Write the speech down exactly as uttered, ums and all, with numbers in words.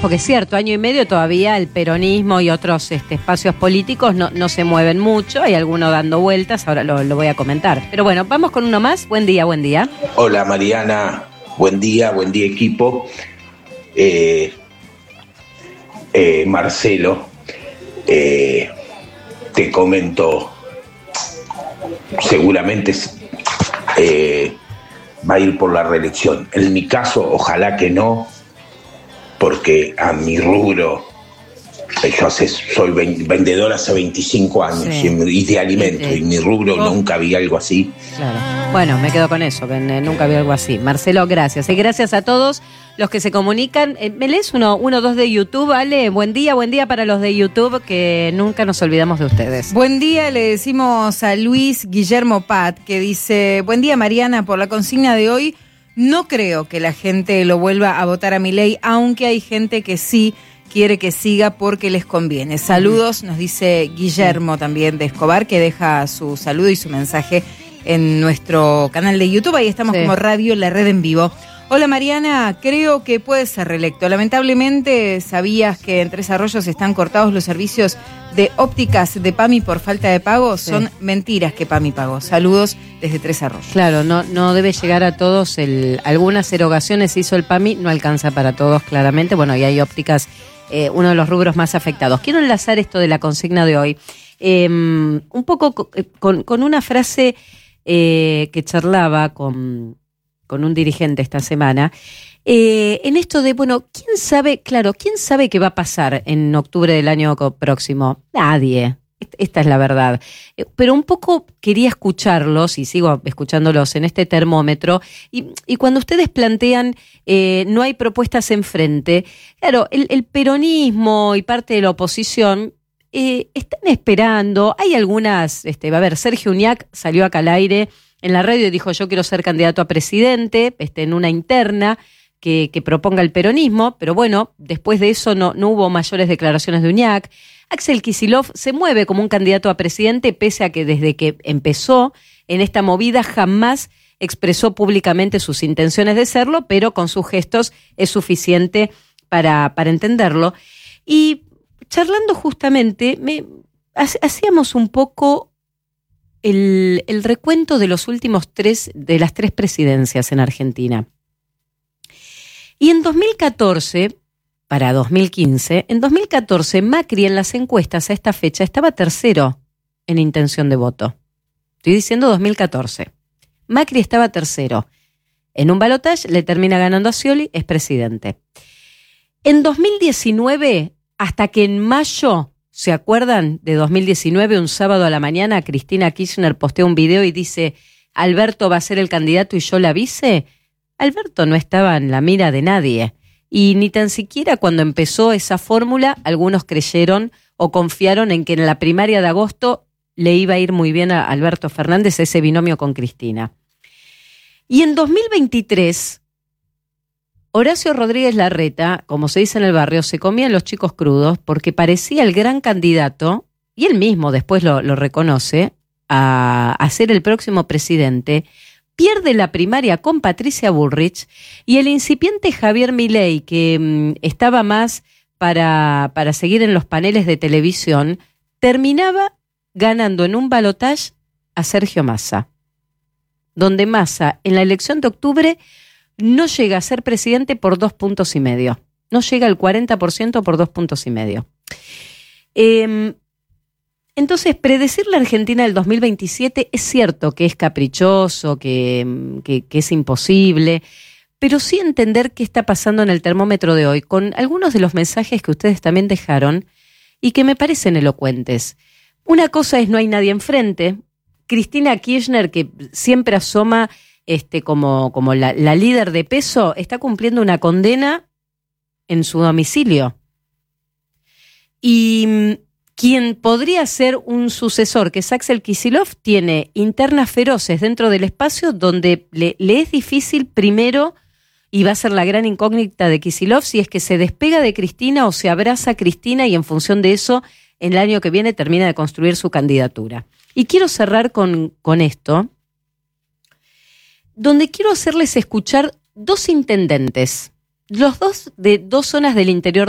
porque es cierto, año y medio todavía el peronismo y otros este, espacios políticos no, no se mueven mucho, hay alguno dando vueltas, ahora lo, lo voy a comentar. Pero bueno, vamos con uno más. Buen día, buen día. Hola Mariana, buen día, buen día equipo. Eh, eh, Marcelo, eh, te comento, seguramente eh, va a ir por la reelección. En mi caso, ojalá que no, porque a mi rubro, yo hace, soy vendedor hace veinticinco años, sí, y de alimentos, sí, sí. Y mi rubro oh. nunca vi algo así. Claro. Bueno, me quedo con eso, que nunca vi algo así. Marcelo, gracias. Y gracias a todos los que se comunican. ¿Me lees uno, uno dos de YouTube, Ale? Buen día, buen día para los de YouTube, que nunca nos olvidamos de ustedes. Buen día, le decimos a Luis Guillermo Pat, que dice: buen día, Mariana, por la consigna de hoy. No creo que la gente lo vuelva a votar a Milei, aunque hay gente que sí quiere que siga porque les conviene. Saludos, nos dice Guillermo también de Escobar, que deja su saludo y su mensaje en nuestro canal de YouTube. Ahí estamos, sí, como Radio La Red en Vivo. Hola Mariana, creo que puede ser reelecto. Lamentablemente, ¿sabías que en Tres Arroyos están cortados los servicios de ópticas de PAMI por falta de pago? Sí. Son mentiras que PAMI pagó. Saludos desde Tres Arroyos. Claro, no, no debe llegar a todos. El, algunas erogaciones hizo el PAMI, no alcanza para todos claramente. Bueno, y hay ópticas, eh, uno de los rubros más afectados. Quiero enlazar esto de la consigna de hoy. Eh, un poco con, con una frase eh, que charlaba con... con un dirigente esta semana, eh, en esto de, bueno, ¿quién sabe, claro, quién sabe qué va a pasar en octubre del año próximo? Nadie, esta es la verdad. Eh, pero un poco quería escucharlos, y sigo escuchándolos en este termómetro, y, y cuando ustedes plantean, eh, no hay propuestas enfrente, claro, el, el peronismo y parte de la oposición eh, están esperando, hay algunas, este, va a ver, Sergio Uñac salió acá al aire en la radio y dijo: yo quiero ser candidato a presidente, este, en una interna que, que proponga el peronismo, pero bueno, después de eso no, no hubo mayores declaraciones de Uñac. Axel Kicillof se mueve como un candidato a presidente, pese a que desde que empezó en esta movida jamás expresó públicamente sus intenciones de serlo, pero con sus gestos es suficiente para, para entenderlo. Y charlando justamente, me, hacíamos un poco El, el recuento de los últimos tres, de las tres presidencias en Argentina. Y en dos mil catorce, para dos mil quince, en dos mil catorce Macri en las encuestas a esta fecha estaba tercero en intención de voto. Estoy diciendo dos mil catorce. Macri estaba tercero. En un balotaje le termina ganando a Scioli, es presidente. En dos mil diecinueve, hasta que en mayo... ¿Se acuerdan de dos mil diecinueve, un sábado a la mañana, Cristina Kirchner posteó un video y dice: Alberto va a ser el candidato y yo la vice? Alberto no estaba en la mira de nadie. Y ni tan siquiera cuando empezó esa fórmula, algunos creyeron o confiaron en que en la primaria de agosto le iba a ir muy bien a Alberto Fernández ese binomio con Cristina. Y en dos mil veintitrés... Horacio Rodríguez Larreta, como se dice en el barrio, se comían los chicos crudos porque parecía el gran candidato, y él mismo después lo, lo reconoce, a, a ser el próximo presidente. Pierde la primaria con Patricia Bullrich y el incipiente Javier Milei, que mmm, estaba más para, para seguir en los paneles de televisión, terminaba ganando en un balotaje a Sergio Massa, donde Massa en la elección de octubre no llega a ser presidente por dos puntos y medio. No llega al cuarenta por ciento por dos puntos y medio. Eh, entonces, predecir la Argentina del dos mil veintisiete es cierto que es caprichoso, que, que, que es imposible, pero sí entender qué está pasando en el termómetro de hoy, con algunos de los mensajes que ustedes también dejaron y que me parecen elocuentes. Una cosa es: no hay nadie enfrente. Cristina Kirchner, que siempre asoma Este, como, como la, la líder de peso, está cumpliendo una condena en su domicilio. Y quien podría ser un sucesor, que es Axel Kicillof, tiene internas feroces dentro del espacio donde le, le es difícil primero, y va a ser la gran incógnita de Kicillof, si es que se despega de Cristina o se abraza a Cristina y en función de eso, en el año que viene termina de construir su candidatura. Y quiero cerrar con, con esto, donde quiero hacerles escuchar dos intendentes, los dos de dos zonas del interior